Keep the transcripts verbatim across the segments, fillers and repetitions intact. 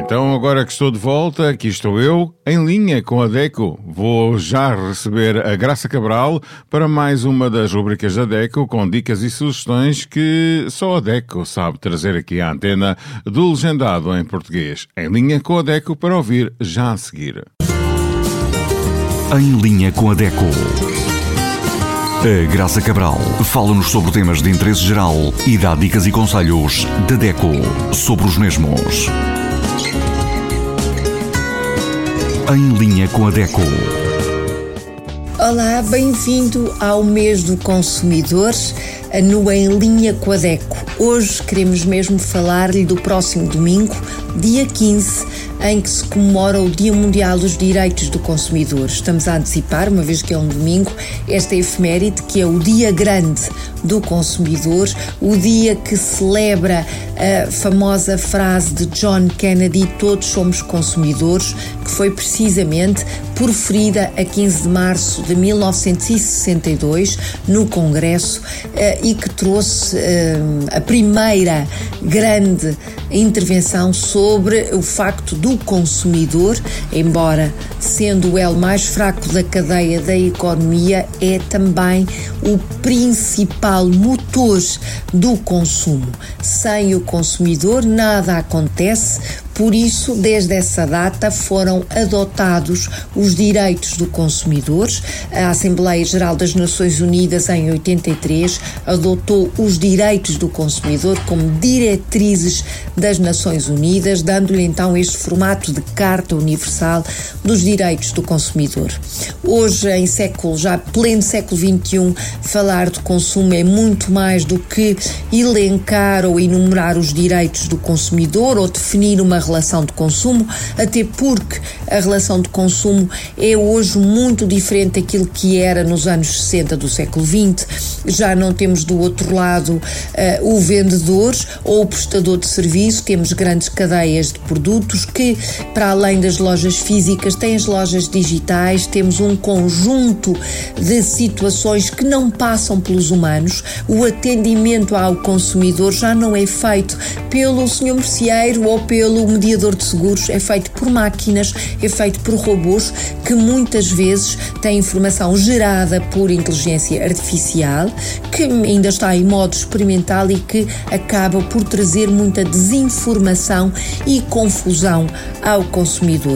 Então agora que estou de volta, aqui estou eu, em linha com a DECO. Vou já receber a Graça Cabral para mais uma das rubricas da DECO com dicas e sugestões que só a DECO sabe trazer aqui à antena do legendado em português. Em linha com a DECO para ouvir já a seguir. Em linha com a DECO. A Graça Cabral fala-nos sobre temas de interesse geral e dá dicas e conselhos da DECO sobre os mesmos. Em linha com a DECO. Olá, bem-vindo ao mês do consumidor no Em Linha com a DECO. Hoje queremos mesmo falar-lhe do próximo domingo, dia quinze, em que se comemora o Dia Mundial dos Direitos do Consumidor. Estamos a antecipar, uma vez que é um domingo, esta efeméride que é o Dia Grande do Consumidor, o dia que celebra a famosa frase de John Kennedy, todos somos consumidores, que foi precisamente proferida a quinze de março de mil novecentos e sessenta e dois no Congresso e que trouxe a primeira grande intervenção sobre o facto do consumidor, embora sendo o elo mais fraco da cadeia da economia, é também o principal motor do consumo. Sem o consumidor nada acontece. Por isso, desde essa data foram adotados os direitos do consumidor. A Assembleia Geral das Nações Unidas, em oitenta e três, adotou os direitos do consumidor como diretrizes das Nações Unidas, dando-lhe então este formato de Carta Universal dos Direitos do Consumidor. Hoje, em século, já pleno século vinte e um, falar de consumo é muito mais do que elencar ou enumerar os direitos do consumidor ou definir uma relação de consumo, até porque a relação de consumo é hoje muito diferente daquilo que era nos anos sessenta do século vinte. Já não temos do outro lado uh, o vendedor ou o prestador de serviço, temos grandes cadeias de produtos que, para além das lojas físicas, têm as lojas digitais, temos um conjunto de situações que não passam pelos humanos. O atendimento ao consumidor já não é feito pelo senhor merceeiro ou pelo mediador de seguros, é feito por máquinas, é feito por robôs que muitas vezes têm informação gerada por inteligência artificial, que ainda está em modo experimental e que acaba por trazer muita desinformação e confusão ao consumidor.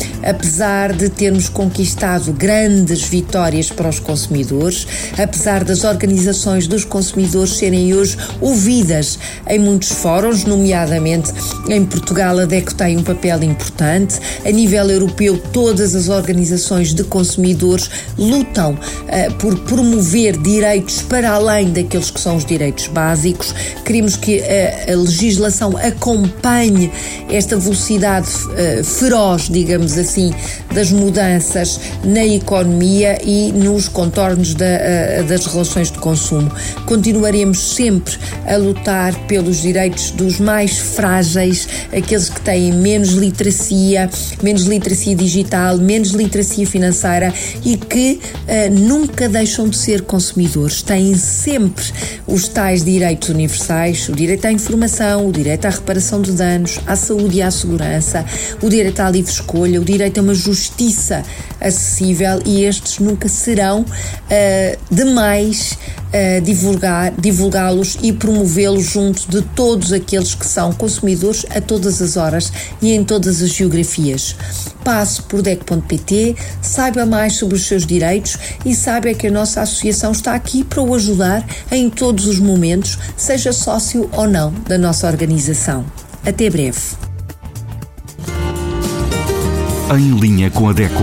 Apesar de termos conquistado grandes vitórias para os consumidores, apesar das organizações dos consumidores serem hoje ouvidas em muitos fóruns, nomeadamente em Portugal, a DECO tem um papel importante. A nível europeu, todas as organizações de consumidores lutam uh, por promover direitos para além daqueles que são os direitos básicos. Queremos que a, a legislação acompanhe esta velocidade uh, feroz, digamos assim, das mudanças na economia e nos contornos da, uh, das relações de consumo. Continuaremos sempre a lutar pelos direitos dos mais frágeis, aqueles que têm menos literacia, menos literacia digital, menos literacia financeira e que uh, nunca deixam de ser consumidores. Têm sempre os tais direitos universais, o direito à informação, o direito à reparação de danos, à saúde e à segurança, o direito à livre escolha, o direito a uma justiça acessível, e estes nunca serão uh, demais Uh, divulgar, divulgá-los e promovê-los junto de todos aqueles que são consumidores a todas as horas e em todas as geografias. Passe por DECO ponto pt, saiba mais sobre os seus direitos e saiba que a nossa associação está aqui para o ajudar em todos os momentos, seja sócio ou não da nossa organização. Até breve. Em linha com a DECO.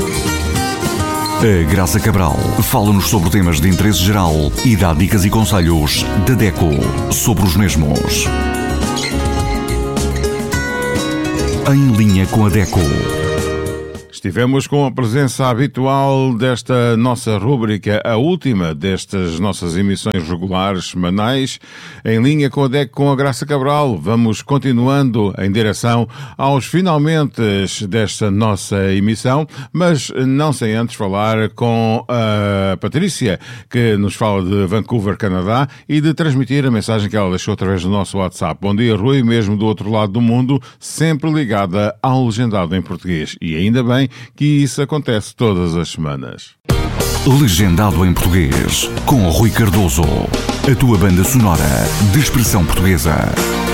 A Graça Cabral fala-nos sobre temas de interesse geral e dá dicas e conselhos da DECO sobre os mesmos. Em linha com a DECO. Estivemos com a presença habitual desta nossa rúbrica, a última destas nossas emissões regulares semanais, em linha com a D E C com a Graça Cabral. Vamos continuando em direção aos finalmente desta nossa emissão, mas não sem antes falar com a Patrícia, que nos fala de Vancouver, Canadá, e de transmitir a mensagem que ela deixou através do nosso WhatsApp. Bom dia, Rui, mesmo do outro lado do mundo, sempre ligada ao Legendado em Português. E ainda bem que isso acontece todas as semanas. Legendado em Português, com Rui Cardoso, a tua banda sonora de expressão portuguesa.